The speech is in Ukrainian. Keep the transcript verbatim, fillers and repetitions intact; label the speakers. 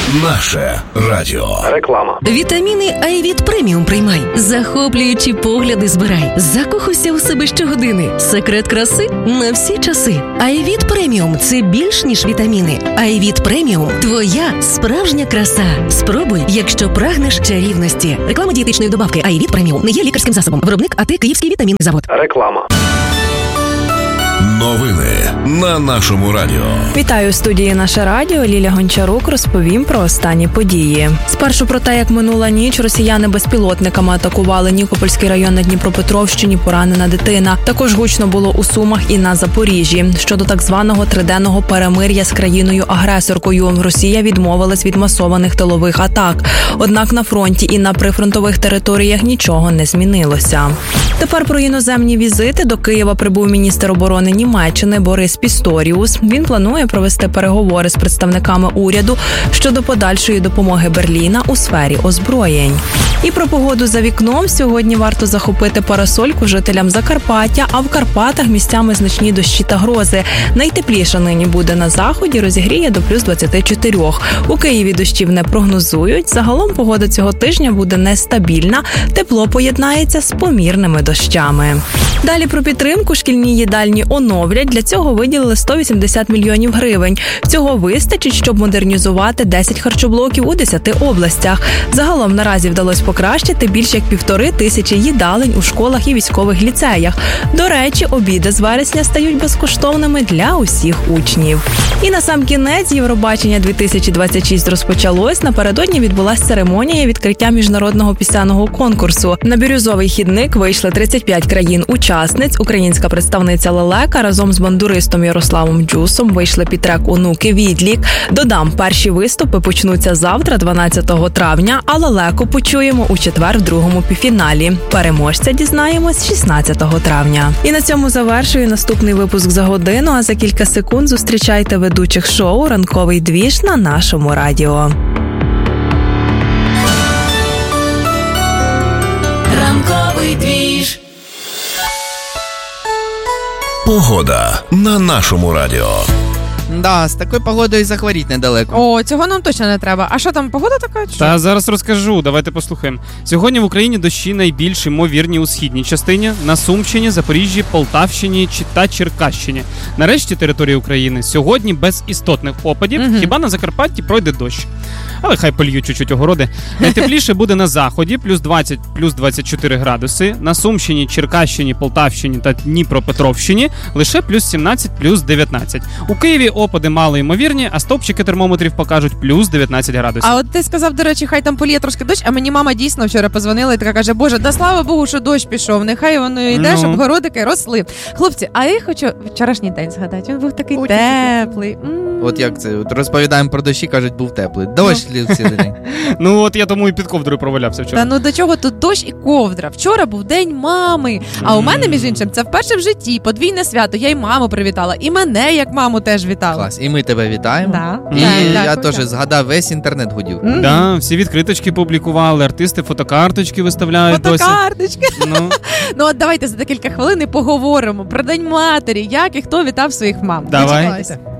Speaker 1: Наше радіо.
Speaker 2: Реклама.
Speaker 3: Вітаміни Айвіт Преміум приймай. Захоплюючі погляди збирай. Закохуйся у себе щогодини. Секрет краси на всі часи. Айвіт Преміум – це більш ніж вітаміни. Айвіт Преміум – твоя справжня краса. Спробуй, якщо прагнеш чарівності. Реклама дієтичної добавки Айвіт Преміум не є лікарським засобом. Виробник АТ Київський вітамінний завод.
Speaker 2: Реклама.
Speaker 1: Новини на нашому радіо.
Speaker 4: Вітаю, у студії «Наше радіо». Ліля Гончарук розповім про останні події. Спершу про те, як минула ніч росіяни безпілотниками атакували Нікопольський район на Дніпропетровщині, поранена дитина. Також гучно було у Сумах і на Запоріжжі. Щодо так званого триденного перемир'я з країною-агресоркою. Росія відмовилась від масованих тилових атак. Однак на фронті і на прифронтових територіях нічого не змінилося. Тепер про іноземні візити. До Києва прибув міністр оборони Німеччини Борис Пісторіус. Він планує провести переговори з представниками уряду щодо подальшої допомоги Берліна у сфері озброєнь. І про погоду за вікном. Сьогодні варто захопити парасольку жителям Закарпаття, а в Карпатах місцями значні дощі та грози. Найтепліше нині буде на заході, розігріє до плюс двадцять чотири. У Києві дощів не прогнозують. Загалом погода цього тижня буде нестабільна, тепло поєднається з помірними дощами. Далі про підтримку. Шкільні їдальні оновлять. Для цього виділили сто вісімдесят мільйонів гривень. Цього вистачить, щоб модернізувати десять харчоблоків у десяти областях. Загалом наразі вдалося покращити більш як півтори тисячі їдалень у школах і військових ліцеях. До речі, обіди з вересня стають безкоштовними для усіх учнів. І на сам кінець Євробачення дві тисячі двадцять шість розпочалось. Напередодні відбулася церемонія відкриття міжнародного пісенного конкурсу. На бірюзовий хідник вийшли тридцять п'ять країн-учасниць. Українська представниця Лелека разом з бандуристом Ярославом Джусом вийшли під трек «Онуки Відлік». Додам, перші виступи почнуться завтра, дванадцятого травня, а Лелеку почуємо у четвер в другому півфіналі. Переможця дізнаємось шістнадцятого травня. І на цьому завершую наступний випуск за годину, а за кілька секунд зустрічайте ведучих шоу «Ранковий двіж» на нашому радіо.
Speaker 3: Ранковий двіж.
Speaker 1: Погода на нашому радіо.
Speaker 5: Да, з такою погодою захворіть недалеко.
Speaker 6: О, цього нам точно не треба. А що там, погода така? Чи?
Speaker 7: Та зараз розкажу, давайте послухаємо. Сьогодні в Україні дощі найбільш ймовірні у східній частині, на Сумщині, Запоріжжі, Полтавщині та Черкащині. Нарешті території України сьогодні без істотних опадів, угу. Хіба на Закарпатті пройде дощ. Але хай поліють чуть-чуть огороди. Найтепліше буде на заході, плюс двадцять, плюс двадцять чотири градуси. На Сумщині, Черкащині, Полтавщині та Дніпропетровщині лише плюс сімнадцять, плюс дев'ятнадцять. У Києві опади мало ймовірні, а стовпчики термометрів покажуть плюс дев'ятнадцять градусів.
Speaker 6: А от ти сказав, до речі, хай там поліє трошки дощ, а мені мама дійсно вчора позвонила і така каже: Боже, да слава Богу, що дощ пішов, нехай воно йде, ну. щоб городики росли. Хлопці, а я хочу вчорашній день згадати, він був такий Ой, теплий. М-м-м.
Speaker 5: От як це, от розповідаємо про дощі, кажуть, був теплий. Дощ лів цілий день.
Speaker 7: Ну от я тому і під ковдрою провалявся вчора.
Speaker 6: Та ну до чого тут дощ і ковдра? Вчора був день мами. А у мене, між іншим, це вперше в житті, подвійне свято. Я й маму привітала, і мене як маму теж вітала.
Speaker 5: Клас, і ми тебе вітаємо.
Speaker 6: Да.
Speaker 5: І
Speaker 6: да,
Speaker 5: я
Speaker 6: теж
Speaker 5: згадав, весь інтернет гудів.
Speaker 6: Mm-hmm.
Speaker 7: Да, всі відкриточки публікували, артисти фотокарточки виставляють досі.
Speaker 6: Фотокарточки.
Speaker 7: Ну.
Speaker 6: ну от давайте за декілька хвилин поговоримо про День матері, як і хто вітав своїх мам.
Speaker 7: Давай.